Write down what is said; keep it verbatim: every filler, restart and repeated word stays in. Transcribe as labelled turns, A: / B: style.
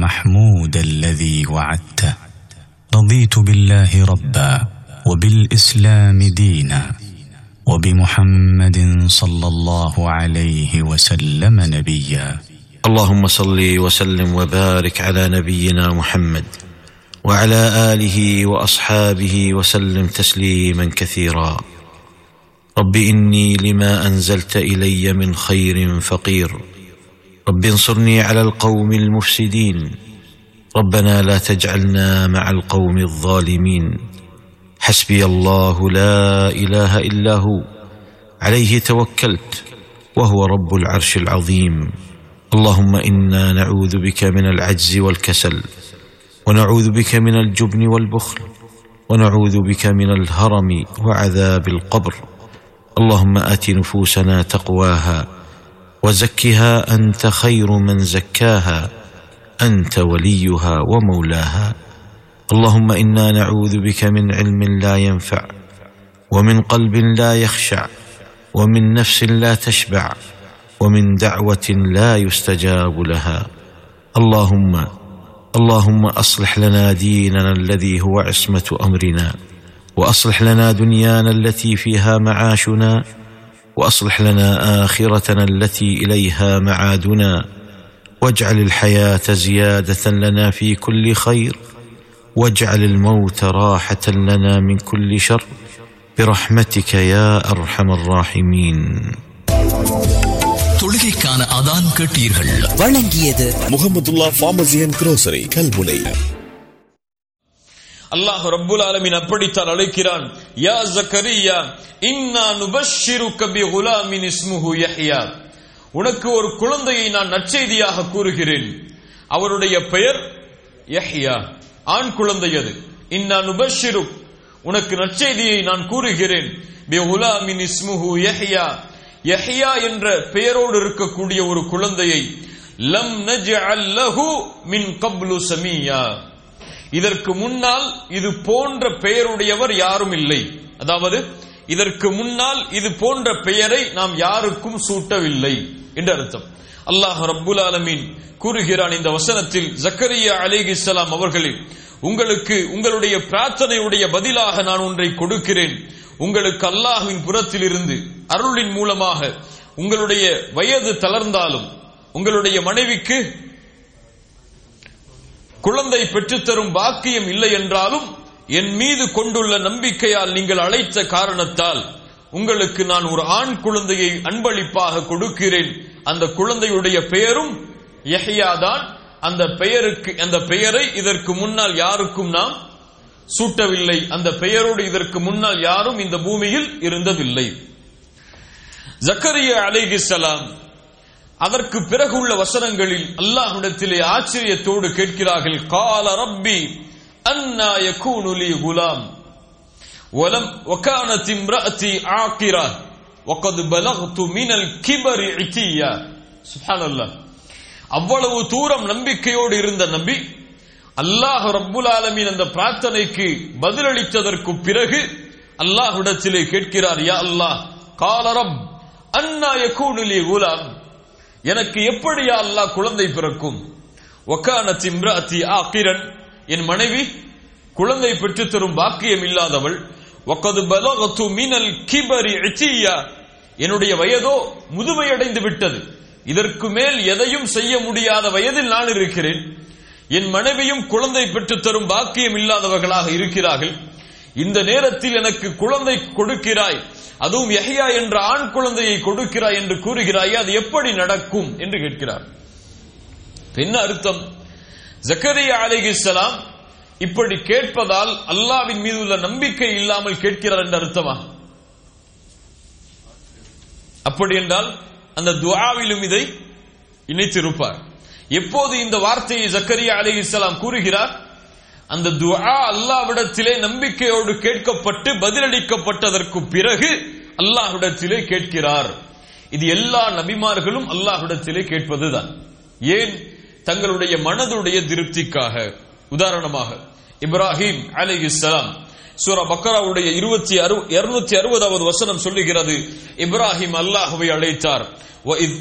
A: المحمود الذي وعدته. رضيت بالله ربا وبالإسلام دينا وبمحمد صلى الله عليه وسلم نبيا.
B: اللهم صل وسلم وبارك على نبينا محمد وعلى آله وأصحابه وسلم تسليما كثيرا. رب إني لما أنزلت إلي من خير فقير. رب انصرني على القوم المفسدين. ربنا لا تجعلنا مع القوم الظالمين. حسبي الله لا إله إلا هو عليه توكلت وهو رب العرش العظيم. اللهم إنا نعوذ بك من العجز والكسل، ونعوذ بك من الجبن والبخل، ونعوذ بك من الهرم وعذاب القبر. اللهم آت نفوسنا تقواها وزكها أنت خير من زكاها، أنت وليها ومولاها. اللهم إنا نعوذ بك من علم لا ينفع، ومن قلب لا يخشع، ومن نفس لا تشبع، ومن دعوة لا يستجاب لها. اللهم اللهم أصلح لنا ديننا الذي هو عصمة أمرنا، وأصلح لنا دنيانا التي فيها معاشنا، وأصلح لنا آخرتنا التي إليها معادنا، واجعل الحياة زيادة لنا في كل خير، واجعل الموت راحة لنا من كل شر، برحمتك يا أرحم الراحمين.
C: தொழுகைக்கான அதான் கேட்டீர்கள்.
D: வழங்கியது
E: முஹம்மதுல்லா ஃபார்மசி அண்ட் குரோசரி கல்முனை.
F: அல்லாஹ் ரப்புல் ஆலமீன் அப்படித்தான் அழைக்கிறான். யா ஜக்கரியா இன்னா நுபஷ்ஷிருக பிகுலாமின் இஸ்முஹு யஹ்யா. உனக்கு ஒரு குழந்தையை நான் நற்செய்தியாக கூறுகிறேன், அவருடைய பெயர் யஹ்யா, ஆண் குழந்தை. அது இன்னா நுபஷ்ஷிரு, உனக்கு நற்செய்தியை நான் கூறுகிறேன், பிகுலாமின் இஸ்முஹு யஹ்யா, யஹ்யா என்ற பெயரோடு இருக்கக்கூடிய ஒரு குழந்தையை. லம் நஜ்அல் லஹு மின் கப்லு சமியா, இதற்கு முன்னால் இது போன்ற பெயருடையவர் யாரும் இல்லை. அதாவது இதற்கு முன்னால் இது போன்ற பெயரை நாம் யாருக்கும் சூட்டவில்லை என்று அர்த்தம். அல்லாஹ் ரப்புல் ஆலமீன் கூறுகிறான் இந்த வசனத்தில், ஜக்கரியா அலைஹிஸ்ஸலாம் அவர்களே, உங்களுக்கு உங்களுடைய பிரார்த்தனையுடைய பதிலாக நான் ஒன்றை கொடுக்கிறேன். உங்களுக்கு அல்லாஹ்வின் புறத்தில் இருந்து அருளின் மூலமாக உங்களுடைய வயது தளர்ந்தாலும், உங்களுடைய மனைவிக்கு குழந்தை பெற்றுத்தரும் பாக்கியம் இல்லை என்றாலும், என் மீது கொண்டுள்ள நம்பிக்கையால் நீங்கள் அழைத்த காரணத்தால் உங்களுக்கு நான் ஒரு ஆண் குழந்தையை அன்பளிப்பாக கொடுக்கிறேன். அந்த குழந்தையுடைய பெயரும் யஹ்யா தான். அந்த பெயருக்கு அந்த பெயரை இதற்கு முன்னால் யாருக்கும் நாம் சூட்டவில்லை. அந்த பெயரோடு இதற்கு முன்னால் யாரும் இந்த பூமியில் இருந்ததில்லை. ஜக்கரியா அலைஹிஸ்ஸலாம் அதற்கு பிறகு உள்ள வசனங்களில் அல்லாஹ்விடத்திலே ஆச்சரியத்தோடு கேட்கிறார்கள். கால ரப்பி அன்னா யகூனு லீ குலாம் வலம் வகானத் இம்ராஅதி ஆகிரா வகத் பலக்து மினல் கிபரி இதியா. சுப்ஹானல்லாஹ். அவ்வளவு தூரம் நம்பிக்கையோடு இருந்த நபி அல்லாஹ் ரப்புல் ஆலமீன் அந்த பிரார்த்தனைக்கு பதிலளித்ததற்கு பிறகு அல்லாஹ்விடத்திலே கேட்கிறார், யா அல்லாஹ், கால ரப் அன்னா யகூனு லீ குலாம், எனக்கு எப்படி யா அல்லாஹ் குழந்தை பிறக்கும்? வகானத் இம்ராஅதி ஆகிரன், என் மனைவி குழந்தை பெற்று தரும் பாக்கியம் இல்லாதவள். வகத் பலக்து மினல் கிபரி இதியா, என்னுடைய வயதோ முதுமையடைந்து விட்டது, இதற்கு மேல் எதையும் செய்ய முடியாத வயதில் நான் இருக்கிறேன். என் மனைவியும் குழந்தை பெற்று தரும் பாக்கியம் இல்லாதவர்களாக இருக்கிறார்கள். இந்த நேரத்தில் எனக்கு குழந்தை கொடுக்கிறாய், அதுவும் யஹ்யா என்ற ஆண் குழந்தையை கொடுக்கிறாய் என்று கூறுகிறாய், அது எப்படி நடக்கும் என்று கேட்கிறார். என்ன அர்த்தம்? ஜக்கரியா அலைஹிஸ்ஸலாம் இப்படி கேட்பதால் அல்லாஹ்வின் மீது உள்ள நம்பிக்கை இல்லாமல் கேட்கிறார் என்ற அர்த்தமா? அப்படி என்றால் அந்த துஆவிலும் இதை இணைத்திருப்பார். எப்போது இந்த வார்த்தையை ஜக்கரியா அலைஹிஸ்ஸலாம் கூறுகிறார், அந்த துஆ அல்லாஹ்விடத்திலே நம்பிக்கையோடு கேட்கப்பட்டு பதிலளிக்கப்பட்டதற்கு பிறகு அல்லாஹ்விடத்திலே கேட்கிறார். இது எல்லா நபிமார்களும் அல்லாஹ்விடத்திலே கேட்பதுதான். ஏன்? தங்களுடைய மனதுடைய திருப்திக்காக. உதாரணமாக இப்ராஹிம் அலைஹிஸ்ஸலாம் சூரா பக்கராவுடைய இருநூற்று அறுபதாவது வசனம் சொல்லுகிறது, இப்ராஹிம் அல்லாஹ்வை அழைத்தார்.